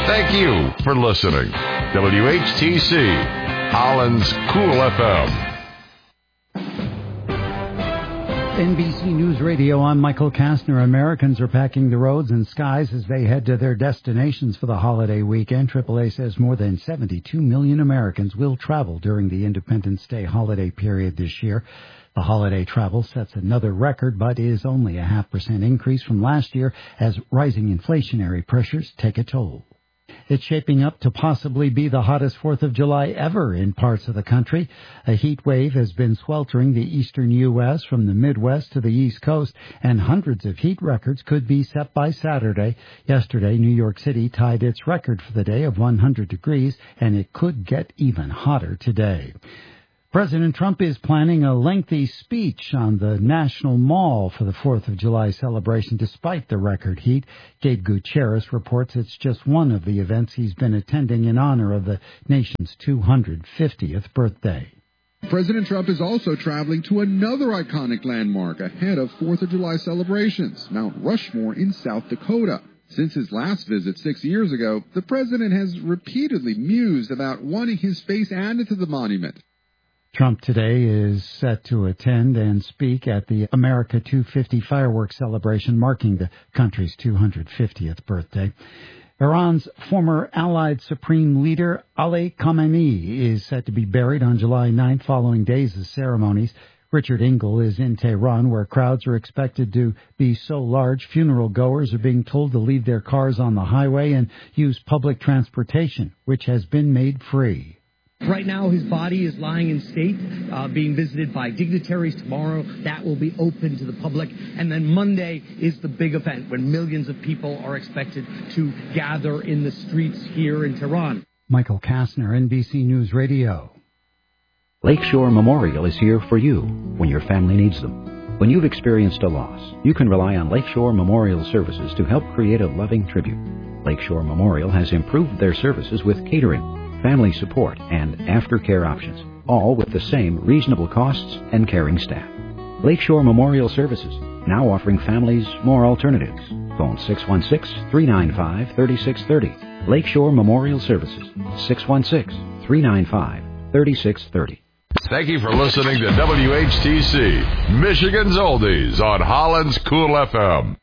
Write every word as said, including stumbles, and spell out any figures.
Thank you for listening. W H T C, Holland's Cool F M. N B C News Radio, I'm Michael Kastner. Americans are packing the roads and skies as they head to their destinations for the holiday weekend. triple A says more than seventy-two million Americans will travel during the Independence Day holiday period this year. The holiday travel sets another record, but is only a half percent increase from last year as rising inflationary pressures take a toll. It's shaping up to possibly be the hottest fourth of July ever in parts of the country. A heat wave has been sweltering the eastern U S from the Midwest to the East Coast, and hundreds of heat records could be set by Saturday. Yesterday, New York City tied its record for the day of one hundred degrees, and it could get even hotter today. President Trump is planning a lengthy speech on the National Mall for the fourth of July celebration despite the record heat. Gabe Gutierrez reports it's just one of the events he's been attending in honor of the nation's two hundred fiftieth birthday. President Trump is also traveling to another iconic landmark ahead of fourth of July celebrations, Mount Rushmore in South Dakota. Since his last visit six years ago, the president has repeatedly mused about wanting his face added to the monument. Trump today is set to attend and speak at the America two fifty fireworks celebration marking the country's two hundred fiftieth birthday. Iran's former Allied Supreme Leader Ali Khamenei is set to be buried on July ninth following days of ceremonies. Richard Engel is in Tehran, where crowds are expected to be so large funeral goers are being told to leave their cars on the highway and use public transportation, which has been made free. Right now, his body is lying in state, uh, being visited by dignitaries. Tomorrow, that will be open to the public. And then Monday is the big event when millions of people are expected to gather in the streets here in Tehran. Michael Kastner, N B C News Radio. Lakeshore Memorial is here for you when your family needs them. When you've experienced a loss, you can rely on Lakeshore Memorial Services to help create a loving tribute. Lakeshore Memorial has improved their services with catering, family support, and aftercare options, all with the same reasonable costs and caring staff. Lakeshore Memorial Services, now offering families more alternatives. Phone six one six, three nine five, three six three zero. Lakeshore Memorial Services, six one six, three nine five, three six three zero. Thank you for listening to W H T C, Michigan's Oldies on Holland's Cool F M.